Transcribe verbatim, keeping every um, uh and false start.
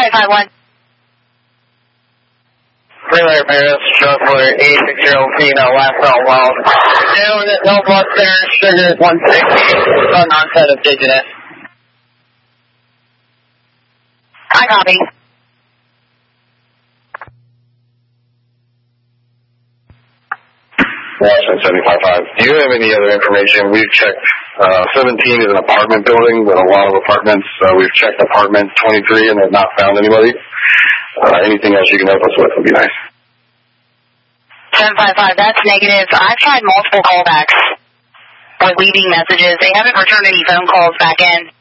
five five one. Relay Paris, Shuffler, eight six zero Pino, last call, well. Down at Northwest there, Sugar one sixty, on onset of Digitus. I copy. Washington seven five five. Do you have any other information? We've checked, uh, seventeen is an apartment building with a lot of apartments. Uh, we've checked apartment twenty-three and have not found anybody. Uh, anything else you can help us with would be nice. seven five five, that's negative. I've tried multiple callbacks or leaving messages. They haven't returned any phone calls back in.